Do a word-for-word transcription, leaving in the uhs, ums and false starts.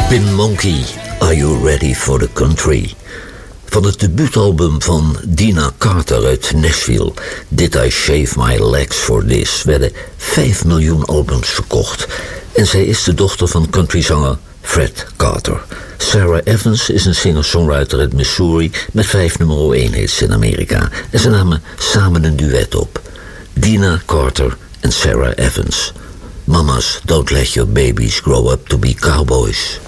Pin Monkey, Are You Ready for the Country? Van het debuutalbum van Deana Carter uit Nashville, Did I Shave My Legs for This, werden vijf miljoen albums verkocht. En zij is de dochter van countryzanger Fred Carter. Sarah Evans is een singer-songwriter uit Missouri met vijf nummer één hits in Amerika. En ze namen samen een duet op. Deana Carter en Sarah Evans. Mamas, don't let your babies grow up to be cowboys.